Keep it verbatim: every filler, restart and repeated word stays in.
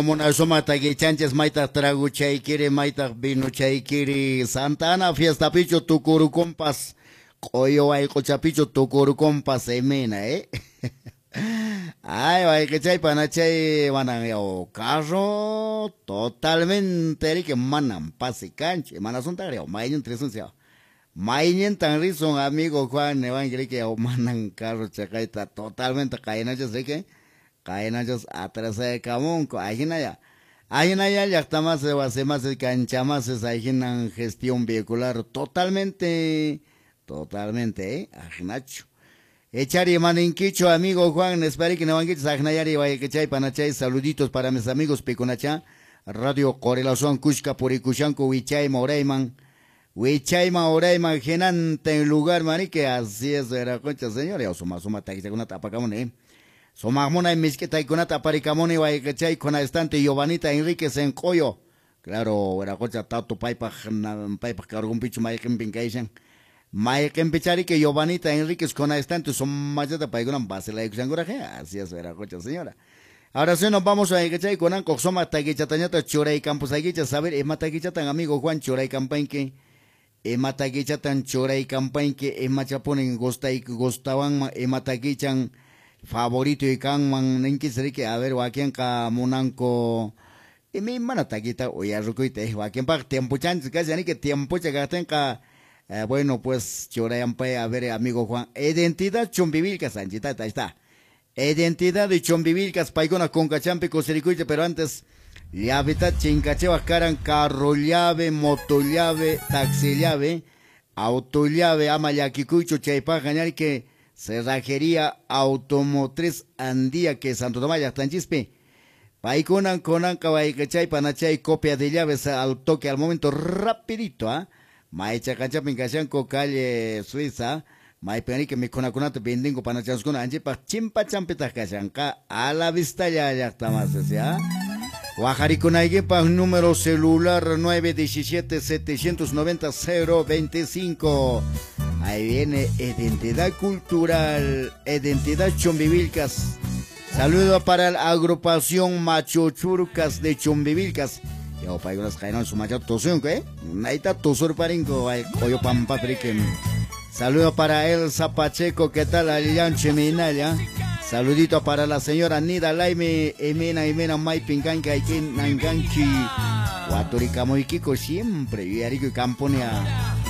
Bueno, mona somata que chanches maita trago chaikiri maita vino chaikiri Santa Ana fiesta picho tukuru compas. Coyo ay cochapicho tukuru compas emena, eh. Ay, ay, que chay panachay manan yo carro totalmente que manan pase canche, manan son tagreo, mayen tres un sea. Mayen tan rison amigo Juan Evangelique o manan carro chacaita totalmente caena yo sé que caena yo atrás de camón, ajina ya. Ajina ya ya está más se hace más el cancha más es ajina gestión vehicular totalmente totalmente, eh, ajinacho. Echari maninquicho, amigo Juan, espero que no van a sagnayari, vaya que chay panachay, saluditos para mis amigos Piconacha, Radio Correlación Cusca, Puricushanco, Huichay, Moreyman, Huichay, Moreyman, genante en lugar, manique, así es, era concha, señor, ya suma, suma, taquita con una tapa, camone, suma, mona, en misqueta y con una tapa, y camone, vaya que chay, con estante, Giovanita Enríquez en Coyo, claro, era concha, tato, paipa, paipa, cargón picho, maya, que en Maya Kempichari que Giovanita Enríquez con estante son mayas de paigonan base la exanguraje, así es vera cocha señora. Ahora sí nos vamos a Egechay con Anco Soma Taguichatanyata Choray Campos Aguicha, saber Ema Taguichatan amigo Juan Choray Campañque, Ema Taguichatan Choray Campañque, Ema Chaponen Gostay Gostaban, Ema Taguichan favorito y Kanman Nenkisrique, a ver, Wakian Monanco. Y mi mana taguita, oye, Rucuite, Wakian Park, tiempo chance, casi ni que tiempo chagatenca. Eh, bueno, pues Chorayampay, a ver, amigo Juan. Identidad Chombivilcas, Sanchita, ahí está. Identidad de Chombivilcas, Paigona con Cachampe, Cosericuite, pero antes, llave, Chincacheva, Caran, carro llave, moto llave, taxi llave, auto llave, Amayaquicucho, Chaypa, Gañar, que cerrajería automotriz Andía, que Santo Tomás, Tanchispe. Paikonan, Conan, Cabay, Cachay, Panachay, copia de llaves al toque, al momento, rapidito, ¿ah? ¿eh? Maicha cancha pincachanco calle Suiza, mai que me conaconato pendingo panachanskuna anche pa chimpa champita cachanca a la vista ya ya está más ya. Guajaricunaige pa número celular nueve uno siete siete nueve cero cero dos cinco. Ahí viene identidad cultural, identidad Chombivilcas. Saludo para la agrupación Machochurcas de Chombivilcas. Yo para que las caen su macho tosón, ¿qué? Naita tosor parinco, ay, coyo pampa priquem. Saludo para Elsa Pacheco, ¿qué tal? Alian Cheminaya. Saludito para la señora Nida Laime, Emena, Emena, Mai Pincanca, Aiken, Nanganchi. Guaturicamoikiko siempre, y Arico y Camponia.